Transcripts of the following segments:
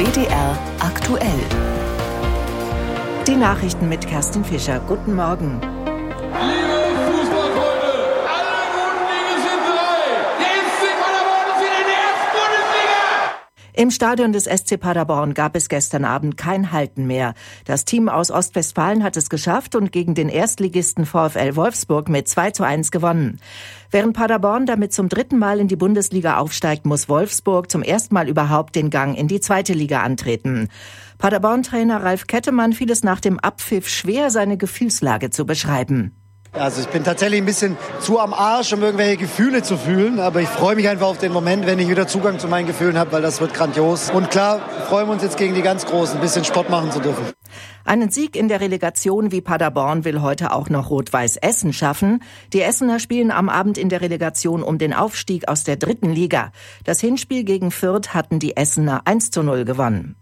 WDR aktuell. Die Nachrichten mit Kerstin Fischer. Guten Morgen. Liebe Fußballfreunde, alle guten Dinge sind drei. Der SC Paderborn ist wieder in der ersten Bundesliga. Im Stadion des SC Paderborn gab es gestern Abend kein Halten mehr. Das Team aus Ostwestfalen hat es geschafft und gegen den Erstligisten VfL Wolfsburg mit 2:1 gewonnen. Während Paderborn damit zum 3. Mal in die Bundesliga aufsteigt, muss Wolfsburg zum ersten Mal überhaupt den Gang in die 2. Liga antreten. Paderborn-Trainer Ralf Kettemann fiel es nach dem Abpfiff schwer, seine Gefühlslage zu beschreiben. Also ich bin tatsächlich ein bisschen zu am Arsch, um irgendwelche Gefühle zu fühlen. Aber ich freue mich einfach auf den Moment, wenn ich wieder Zugang zu meinen Gefühlen habe, weil das wird grandios. Und klar, freuen wir uns jetzt gegen die ganz Großen, ein bisschen Sport machen zu dürfen. Einen Sieg in der Relegation wie Paderborn will heute auch noch Rot-Weiß Essen schaffen. Die Essener spielen am Abend in der Relegation um den Aufstieg aus der 3. Liga. Das Hinspiel gegen Fürth hatten die Essener 1:0 gewonnen.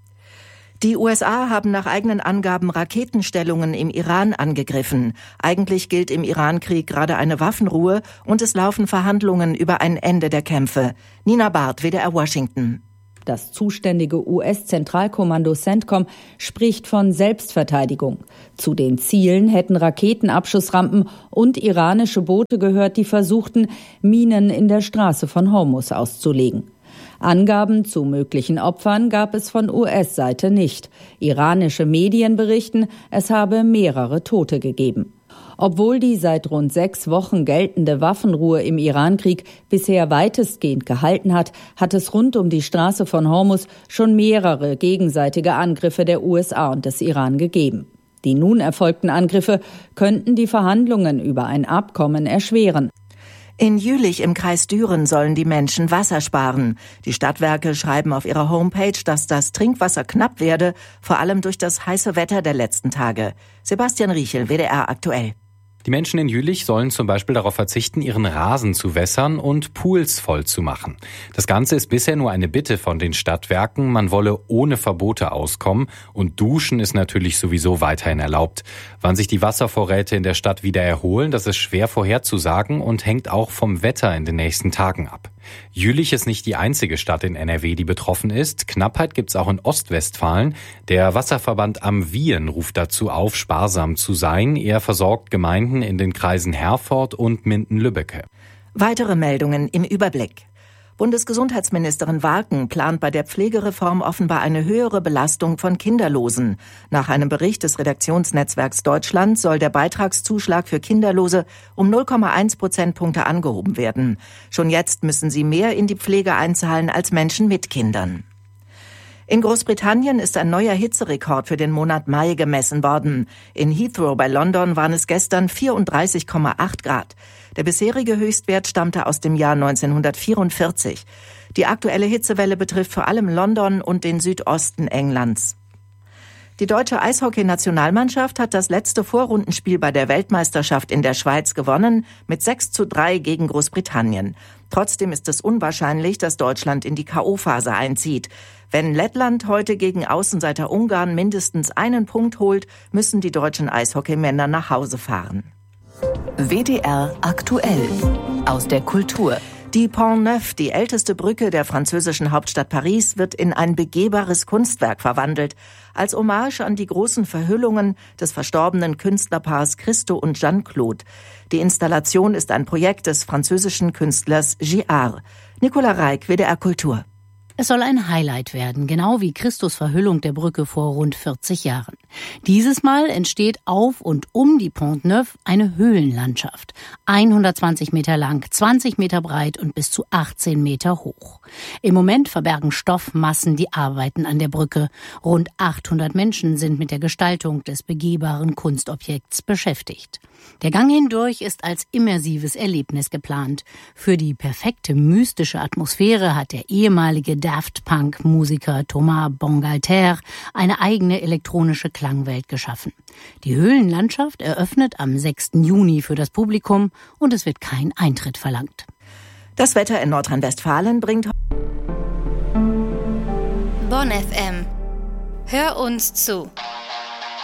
Die USA haben nach eigenen Angaben Raketenstellungen im Iran angegriffen. Eigentlich gilt im Iran-Krieg gerade eine Waffenruhe und es laufen Verhandlungen über ein Ende der Kämpfe. Nina Barth, WDR Washington. Das zuständige US-Zentralkommando CENTCOM spricht von Selbstverteidigung. Zu den Zielen hätten Raketenabschussrampen und iranische Boote gehört, die versuchten, Minen in der Straße von Hormuz auszulegen. Angaben zu möglichen Opfern gab es von US-Seite nicht. Iranische Medien berichten, es habe mehrere Tote gegeben. Obwohl die seit rund 6 Wochen geltende Waffenruhe im Irankrieg bisher weitestgehend gehalten hat, hat es rund um die Straße von Hormuz schon mehrere gegenseitige Angriffe der USA und des Iran gegeben. Die nun erfolgten Angriffe könnten die Verhandlungen über ein Abkommen erschweren. In Jülich im Kreis Düren sollen die Menschen Wasser sparen. Die Stadtwerke schreiben auf ihrer Homepage, dass das Trinkwasser knapp werde, vor allem durch das heiße Wetter der letzten Tage. Sebastian Riechel, WDR aktuell. Die Menschen in Jülich sollen zum Beispiel darauf verzichten, ihren Rasen zu wässern und Pools voll zu machen. Das Ganze ist bisher nur eine Bitte von den Stadtwerken. Man wolle ohne Verbote auskommen und Duschen ist natürlich sowieso weiterhin erlaubt. Wann sich die Wasservorräte in der Stadt wieder erholen, das ist schwer vorherzusagen und hängt auch vom Wetter in den nächsten Tagen ab. Jülich ist nicht die einzige Stadt in NRW, die betroffen ist. Knappheit gibt's auch in Ostwestfalen. Der Wasserverband am Wien ruft dazu auf, sparsam zu sein. Er versorgt Gemeinden in den Kreisen Herford und Minden-Lübbecke. Weitere Meldungen im Überblick. Bundesgesundheitsministerin Warken plant bei der Pflegereform offenbar eine höhere Belastung von Kinderlosen. Nach einem Bericht des Redaktionsnetzwerks Deutschland soll der Beitragszuschlag für Kinderlose um 0,1 Prozentpunkte angehoben werden. Schon jetzt müssen sie mehr in die Pflege einzahlen als Menschen mit Kindern. In Großbritannien ist ein neuer Hitzerekord für den Monat Mai gemessen worden. In Heathrow bei London waren es gestern 34,8 Grad. Der bisherige Höchstwert stammte aus dem Jahr 1944. Die aktuelle Hitzewelle betrifft vor allem London und den Südosten Englands. Die deutsche Eishockey-Nationalmannschaft hat das letzte Vorrundenspiel bei der Weltmeisterschaft in der Schweiz gewonnen, mit 6:3 gegen Großbritannien. Trotzdem ist es unwahrscheinlich, dass Deutschland in die K.O.-Phase einzieht. Wenn Lettland heute gegen Außenseiter Ungarn mindestens einen Punkt holt, müssen die deutschen Eishockeymänner nach Hause fahren. WDR aktuell. Aus der Kultur. Die Pont Neuf, die älteste Brücke der französischen Hauptstadt Paris, wird in ein begehbares Kunstwerk verwandelt. Als Hommage an die großen Verhüllungen des verstorbenen Künstlerpaars Christo und Jeanne-Claude. Die Installation ist ein Projekt des französischen Künstlers Giard. Nicola Reik, WDR Kultur. Es soll ein Highlight werden, genau wie Christus Verhüllung der Brücke vor rund 40 Jahren. Dieses Mal entsteht auf und um die Pont Neuf eine Höhlenlandschaft. 120 Meter lang, 20 Meter breit und bis zu 18 Meter hoch. Im Moment verbergen Stoffmassen die Arbeiten an der Brücke. Rund 800 Menschen sind mit der Gestaltung des begehbaren Kunstobjekts beschäftigt. Der Gang hindurch ist als immersives Erlebnis geplant. Für die perfekte mystische Atmosphäre hat der ehemalige Daft Punk-Musiker Thomas Bangalter eine eigene elektronische Klangwelt geschaffen. Die Höhlenlandschaft eröffnet am 6. Juni für das Publikum und es wird kein Eintritt verlangt. Das Wetter in Nordrhein-Westfalen bringt Bonn FM. Hör uns zu.